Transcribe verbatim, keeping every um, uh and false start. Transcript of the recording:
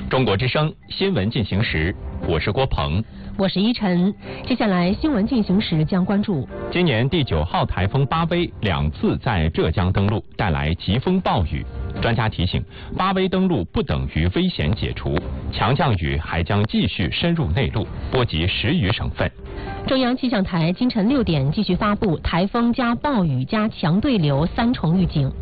中国之声新闻进行时，我是郭鹏， 我是依晨。接下来新闻进行时将关注今年第九号台风巴威两次在浙江登陆，带来疾风暴雨。专家提醒，巴威登陆不等于危险解除，强降雨还将继续深入内陆，波及十余省份。 中央气象台今晨六点继续发布台风加暴雨加强对流三重预警。